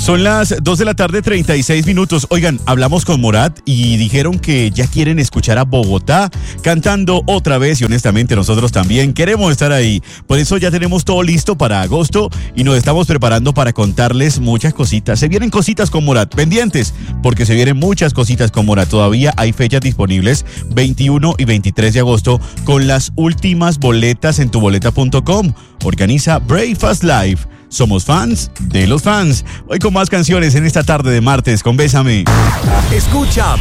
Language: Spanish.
Son las 2 de la tarde, 36 minutos. Oigan, hablamos con Morat y dijeron que ya quieren escuchar a Bogotá cantando otra vez y honestamente nosotros también queremos estar ahí. Por eso ya tenemos todo listo para agosto y nos estamos preparando para contarles muchas cositas. Se vienen cositas con Morat, pendientes, porque se vienen muchas cositas con Morat. Todavía hay fechas disponibles, 21 y 23 de agosto, con las últimas boletas en tuboleta.com. Organiza Breakfast Live. Somos fans de los fans. Hoy con más canciones en esta tarde de martes con Bésame. Escucha